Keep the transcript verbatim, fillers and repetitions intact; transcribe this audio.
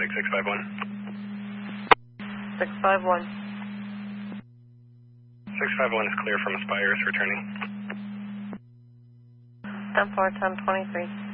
take six five one. six five one. six five one is clear from Aspires returning. ten four, ten twenty-three.